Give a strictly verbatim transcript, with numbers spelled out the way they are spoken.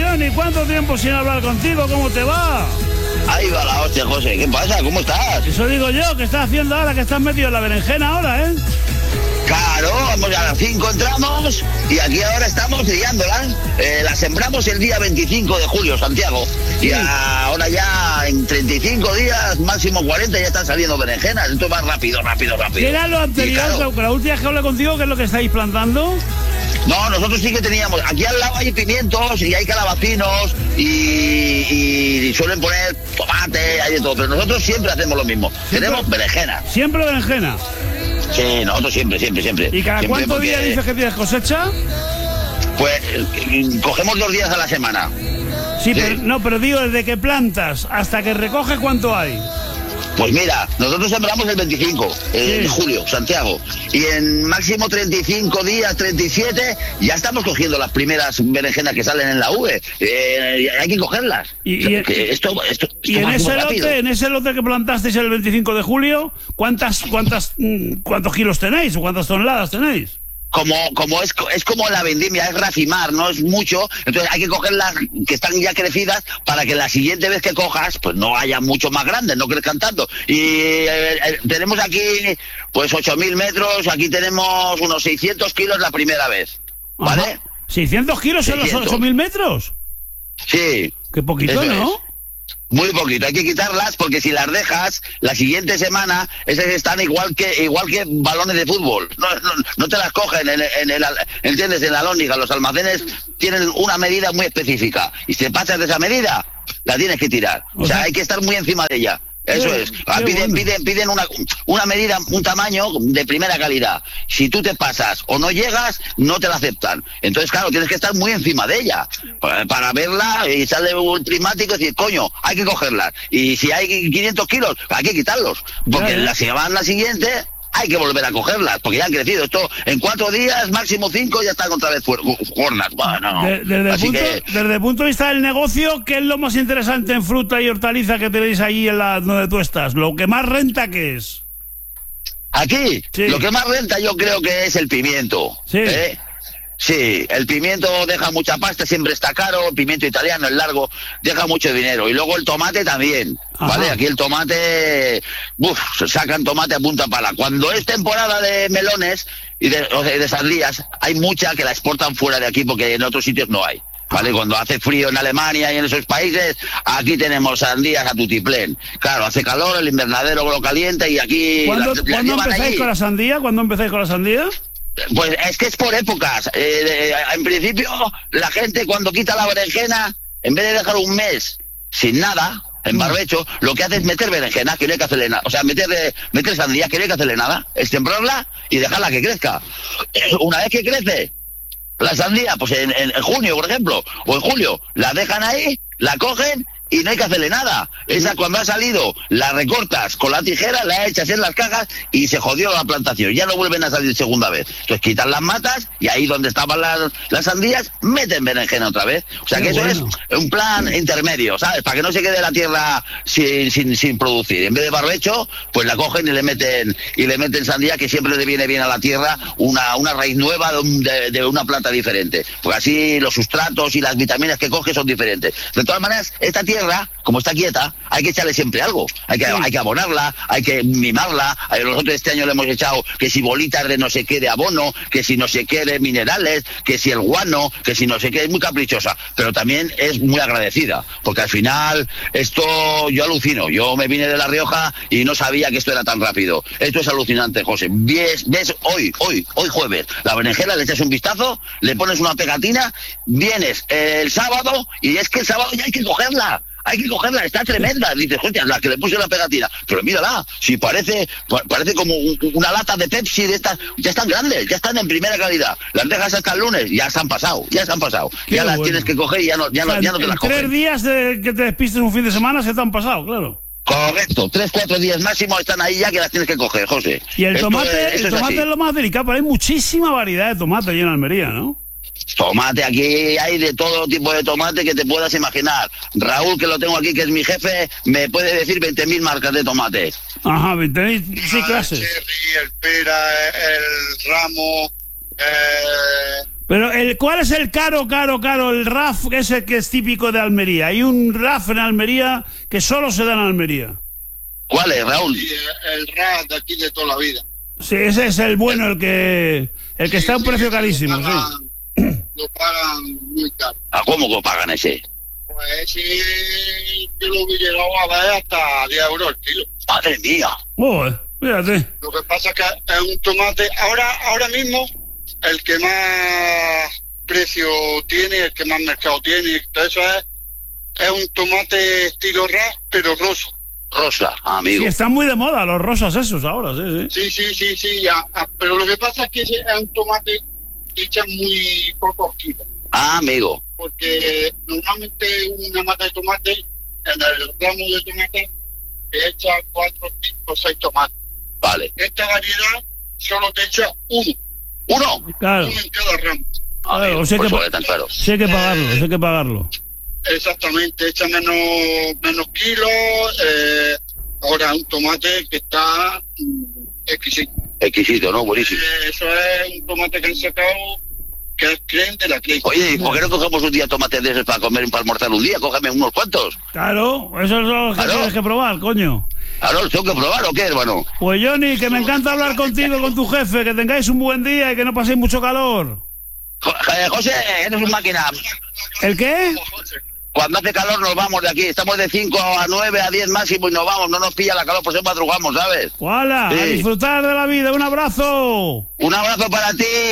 Johnny, ¿cuánto tiempo sin hablar contigo? ¿Cómo te va? Ahí va la hostia, José. ¿Qué pasa? ¿Cómo estás? Eso digo yo, ¿qué estás haciendo ahora que estás metido en la berenjena ahora, eh? Claro, vamos a las cinco entramos y aquí ahora estamos liándolas. Eh, las sembramos el día veinticinco de julio, Santiago. Sí. Y ahora ya en treinta y cinco días, máximo cuarenta, ya están saliendo berenjenas. Esto va rápido, rápido, rápido. ¿Qué era lo anterior? Claro, la última vez que hablé contigo, ¿qué es lo que estáis plantando? No, nosotros sí que teníamos. Aquí al lado hay pimientos y hay calabacinos y, y suelen poner tomate, hay de todo. Pero nosotros siempre hacemos lo mismo. ¿Siempre? Tenemos berenjena. ¿Siempre berenjena? Sí, nosotros siempre, siempre, siempre. ¿Y cada siempre cuánto porque, días dices que tienes cosecha? Pues cogemos dos días a la semana. Sí, sí. Pero no, pero digo, desde que plantas hasta que recoges, ¿cuánto hay? Pues mira, nosotros sembramos el veinticinco de sí. julio, Santiago, y en máximo treinta y cinco días, treinta y siete, ya estamos cogiendo las primeras berenjenas que salen en la uve. Eh, hay que cogerlas. Y, y, esto, esto, esto y en ese lote, en ese lote que plantasteis el veinticinco de julio, ¿cuántas, cuántas, cuántos kilos tenéis o cuántas toneladas tenéis? Como, como es, es como la vendimia, es racimar, no es mucho, entonces hay que cogerlas que están ya crecidas para que la siguiente vez que cojas, pues no haya mucho más grandes, no crezcan tanto. Y eh, eh, tenemos aquí, pues ocho mil metros, aquí tenemos unos seiscientos kilos la primera vez, ¿vale? Ajá. ¿seiscientos kilos seiscientos en los ocho mil metros? Sí. Qué poquito, ¿no? Es. Muy poquito, hay que quitarlas porque si las dejas la siguiente semana, esas están igual que igual que balones de fútbol. No, no, no te las cogen en, en el, ¿entiendes? En la lóndiga. Los almacenes tienen una medida muy específica y si te pasas de esa medida, la tienes que tirar. O sea, hay que estar muy encima de ella. Eso es. Piden, piden, piden una, una medida, un tamaño de primera calidad. Si tú te pasas o no llegas, no te la aceptan. Entonces, claro, tienes que estar muy encima de ella para, para verla y sale un prismático y decir, coño, hay que cogerla. Y si hay quinientos kilos, hay que quitarlos. Porque la semana siguiente hay que volver a cogerlas, porque ya han crecido. Esto en cuatro días, máximo cinco, ya están otra vez jornas. Bueno, de, desde, el punto, que... desde el punto de vista del negocio, ¿qué es lo más interesante en fruta y hortaliza que tenéis ahí en la donde tú estás? ¿Lo que más renta qué es? Aquí, sí. Lo que más renta yo creo que es el pimiento. Sí. ¿eh? Sí, el pimiento deja mucha pasta, siempre está caro, el pimiento italiano, el largo, deja mucho dinero. Y luego el tomate también, ¿vale? Ajá. Aquí el tomate, uff, sacan tomate a punta pala. Cuando es temporada de melones y de, o sea, de sandías, hay mucha que la exportan fuera de aquí porque en otros sitios no hay. ¿Vale? Cuando hace frío en Alemania y en esos países, aquí tenemos sandías a tutiplén. Claro, hace calor, el invernadero lo calienta y aquí... ¿Cuándo, la, ¿cuándo la empezáis allí con la sandía? ¿Cuándo empezáis con la sandía? Pues es que es por épocas. Eh, en principio, la gente cuando quita la berenjena, en vez de dejar un mes sin nada, en barbecho, lo que hace es meter berenjena, que no hay que hacerle nada. O sea, meter, meter sandía, que no hay que hacerle nada. Es sembrarla y dejarla que crezca. Una vez que crece la sandía, pues en, en, en junio, por ejemplo, o en julio, la dejan ahí, la cogen y no hay que hacerle nada. Esa cuando ha salido, la recortas con la tijera, la echas en las cajas y se jodió la plantación. Ya no vuelven a salir segunda vez. Entonces quitan las matas y ahí donde estaban las, las sandías, meten berenjena otra vez. O sea, qué que bueno. Eso es un plan intermedio, ¿sabes? Para que no se quede la tierra sin, sin, sin producir. En vez de barbecho, pues la cogen y le meten y le meten sandía, que siempre le viene bien a la tierra una, una raíz nueva de, un, de, de una planta diferente. Porque así los sustratos y las vitaminas que coge son diferentes. De todas maneras, esta tierra como está quieta, hay que echarle siempre algo. Hay que, sí. hay que abonarla, hay que mimarla. Nosotros este año le hemos echado que si bolitas de no sé qué de abono, que si no sé qué de minerales, que si el guano, que si no sé qué. Es muy caprichosa, pero también es muy agradecida, porque al final esto yo alucino. Yo me vine de La Rioja y no sabía que esto era tan rápido. Esto es alucinante, José. Ves, ves hoy, hoy, hoy jueves, la berenjena, le echas un vistazo, le pones una pegatina, vienes el sábado y es que el sábado ya hay que cogerla. Hay que cogerla, está tremenda. Dices, hostia, la que le puse la pegatina. Pero mírala, si parece parece como un, una lata de Pepsi de estas, ya están grandes, ya están en primera calidad. Las dejas hasta el lunes, ya se han pasado, ya se han pasado. Qué ya bueno. Las tienes que coger y ya no, ya o sea, no, ya no te las coges. Tres días de que te despistes un fin de semana se te han pasado, claro. Correcto, tres, cuatro días máximo están ahí ya que las tienes que coger, José. Y el esto tomate, es, el tomate es, es lo más delicado, pero hay muchísima variedad de tomate allí en Almería, ¿no? Tomate, aquí hay de todo tipo de tomate que te puedas imaginar. Raúl, que lo tengo aquí, que es mi jefe, me puede decir veinte mil marcas de tomate. Ajá, veinte mil, sí, clases. El cherry, el pera, el ramo, eh, Pero el, ¿cuál es el caro, caro, caro? El R A F, que es el que es típico de Almería. Hay un R A F en Almería que solo se da en Almería. ¿Cuál es, Raúl? Sí, el R A F de aquí de toda la vida. Sí, ese es el bueno, el que el que Sí, está a un sí, precio lo carísimo, pagan- sí. Lo pagan muy caro. ¿A cómo que pagan ese? Pues sí, yo lo he llegado a ver hasta diez euros el kilo. Madre mía. Joder, fíjate. Lo que pasa es que es un tomate, ahora ahora mismo, el que más precio tiene, el que más mercado tiene, todo eso es, es un tomate estilo R A F, pero rosa. Rosa, amigo. Sí, están muy de moda los rosas esos ahora, sí, sí. Sí, sí, sí, sí, ya. Ah, pero lo que pasa es que ese es un tomate que echan muy pocos kilos. Ah, amigo. Porque normalmente una mata de tomate, en el ramo de tomate, te echa cuatro, cinco, seis tomates. Vale. Esta variedad solo te echa uno, ¿Uno? Claro, uno en cada ramo. Claro, Amigo, o sea por que eso pa- vale tan caro. sí hay que pagarlo, sí hay que pagarlo. Exactamente, echa menos, menos kilos. Eh, ahora un tomate que está mm, exquisito. Exquisito, ¿no? Buenísimo. Eh, eso es un tomate que han sacado que es creen de la creen. Oye, ¿y por qué no cogemos un día tomates de esos para comer y para almorzar un día? Cógeme unos cuantos. Claro, eso es lo que Claro. tienes que probar, coño. Claro, ¿los tengo que probar o qué, hermano? Pues Johnny, que me encanta hablar contigo, con tu jefe, que tengáis un buen día y que no paséis mucho calor. Jo- eh, José, eres un máquina. ¿El qué? Cuando hace calor nos vamos de aquí. Estamos de cinco a nueve a diez máximo y nos vamos. No nos pilla la calor, por eso madrugamos, ¿sabes? ¡Hala! Sí. A disfrutar de la vida, un abrazo. Un abrazo para ti.